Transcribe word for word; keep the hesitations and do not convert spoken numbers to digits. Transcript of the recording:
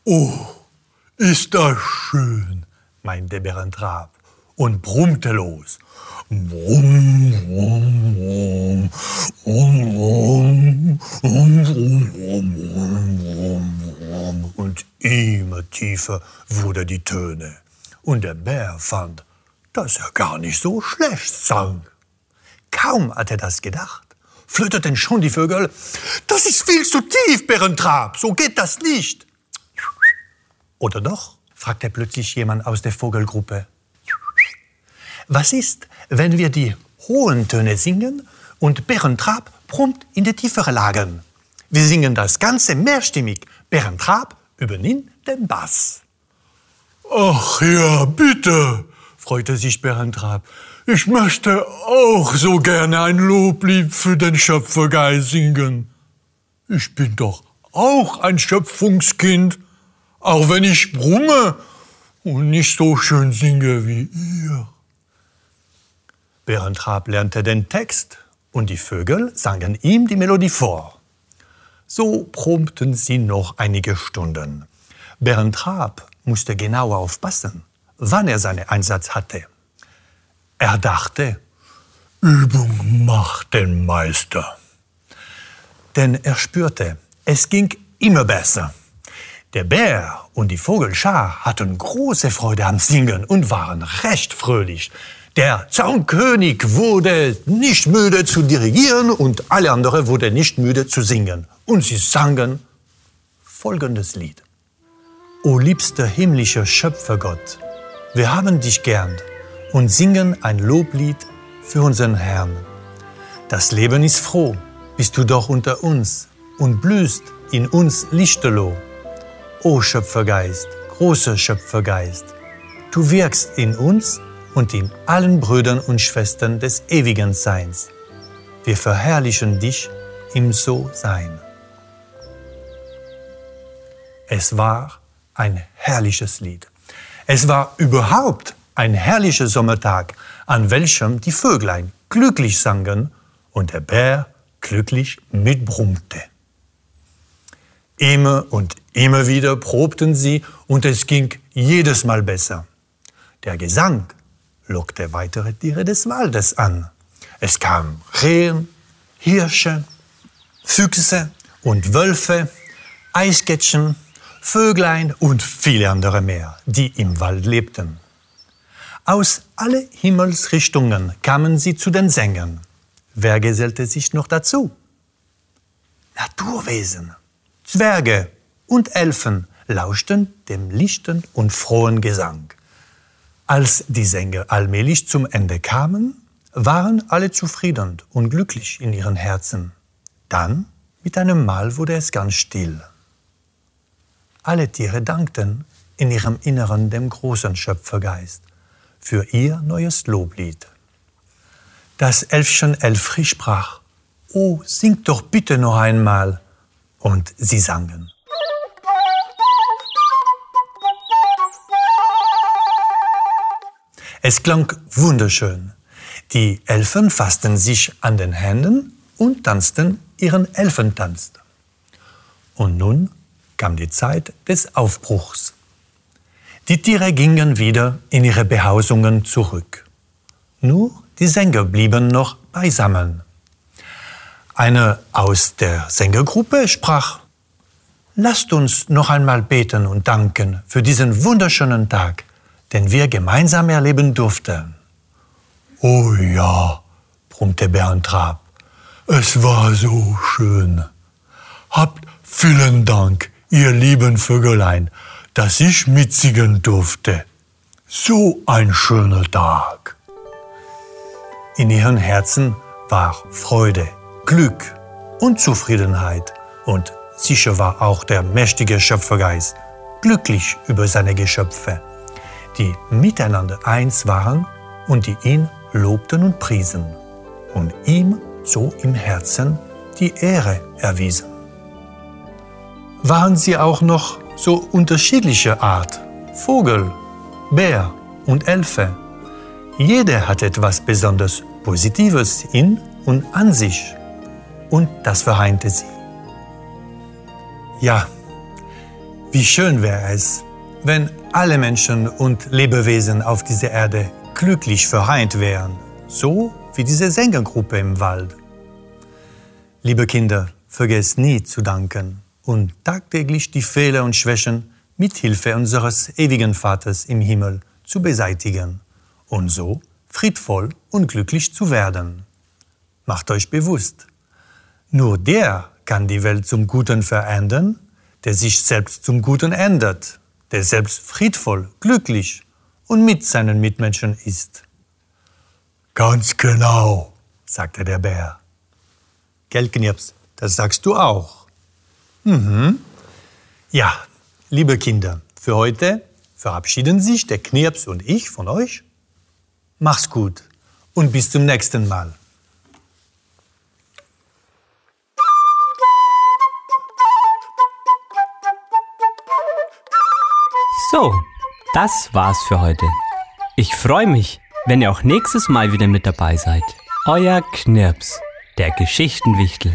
Oh, ist das schön, meinte Bärentrab und brummte los. Brumm, brumm, brumm, brumm, brumm, brumm, brumm, brumm. Und immer tiefer wurden die Töne. Und der Bär fand, dass er gar nicht so schlecht sang. Kaum hat er das gedacht, flöteten schon die Vögel. Das ist viel zu tief, Bärentrab, so geht das nicht. Oder doch? Fragte plötzlich jemand aus der Vogelgruppe. Was ist, wenn wir die hohen Töne singen und Bärentrab brummt in die tieferen Lagen? Wir singen das Ganze mehrstimmig. Bärentrab übernimmt den Bass. Ach ja, bitte, freute sich Bärentrab. Ich möchte auch so gerne ein Loblied für den Schöpfergeist singen. Ich bin doch auch ein Schöpfungskind, auch wenn ich brumme und nicht so schön singe wie ihr. Bärentrab lernte den Text und die Vögel sangen ihm die Melodie vor. So brummten sie noch einige Stunden. Bärentrab musste genau aufpassen, wann er seinen Einsatz hatte. Er dachte, Übung macht den Meister. Denn er spürte, es ging immer besser. Der Bär und die Vogelschar hatten große Freude am Singen und waren recht fröhlich. Der Zaunkönig wurde nicht müde zu dirigieren und alle anderen wurden nicht müde zu singen. Und sie sangen folgendes Lied. O liebster himmlischer Schöpfergott, wir haben dich gern und singen ein Loblied für unseren Herrn. Das Leben ist froh, bist du doch unter uns und blühst in uns lichterloh. O Schöpfergeist, großer Schöpfergeist, du wirkst in uns und in allen Brüdern und Schwestern des ewigen Seins. Wir verherrlichen dich im So-Sein. Es war ein herrliches Lied. Es war überhaupt ein herrlicher Sommertag, an welchem die Vöglein glücklich sangen und der Bär glücklich mitbrummte. Immer und immer wieder probten sie und es ging jedes Mal besser. Der Gesang lockte weitere Tiere des Waldes an. Es kamen Rehen, Hirsche, Füchse und Wölfe, Eichhörnchen, Vöglein und viele andere mehr, die im Wald lebten. Aus allen Himmelsrichtungen kamen sie zu den Sängern. Wer gesellte sich noch dazu? Naturwesen, Zwerge und Elfen lauschten dem lichten und frohen Gesang. Als die Sänger allmählich zum Ende kamen, waren alle zufrieden und glücklich in ihren Herzen. Dann, mit einem Mal, wurde es ganz still. Alle Tiere dankten in ihrem Inneren dem großen Schöpfergeist für ihr neues Loblied. Das Elfchen Elfri sprach, »Oh, singt doch bitte noch einmal!« Und sie sangen. Es klang wunderschön. Die Elfen fassten sich an den Händen und tanzten ihren Elfentanz. Und nun kam die Zeit des Aufbruchs. Die Tiere gingen wieder in ihre Behausungen zurück. Nur die Sänger blieben noch beisammen. Einer aus der Sängergruppe sprach, »Lasst uns noch einmal beten und danken für diesen wunderschönen Tag, den wir gemeinsam erleben durften.« »Oh ja«, brummte Bärentrab, »es war so schön. Habt vielen Dank, ihr lieben Vögelein, dass ich mitsingen durfte. So ein schöner Tag.« In ihren Herzen war Freude, Glück und Zufriedenheit und sicher war auch der mächtige Schöpfergeist glücklich über seine Geschöpfe, die miteinander eins waren und die ihn lobten und priesen und ihm so im Herzen die Ehre erwiesen. Waren sie auch noch so unterschiedlicher Art, Vogel, Bär und Elfe. Jeder hat etwas besonders Positives in und an sich und das vereinte sie. Ja, Wie schön wäre es, wenn alle Menschen und Lebewesen auf dieser Erde glücklich vereint wären, so wie diese Sängergruppe im Wald. Liebe Kinder, vergesst nie zu danken und tagtäglich die Fehler und Schwächen mit Hilfe unseres ewigen Vaters im Himmel zu beseitigen und so friedvoll und glücklich zu werden. Macht euch bewusst, nur der kann die Welt zum Guten verändern, der sich selbst zum Guten ändert, der selbst friedvoll, glücklich und mit seinen Mitmenschen ist. Ganz genau, sagte der Bär. Gell, Knirps, das sagst du auch. Mhm. Ja, liebe Kinder, für heute verabschieden sich der Knirps und ich von euch. Mach's gut und bis zum nächsten Mal. So, das war's für heute. Ich freue mich, wenn ihr auch nächstes Mal wieder mit dabei seid. Euer Knirps, der Geschichtenwichtel.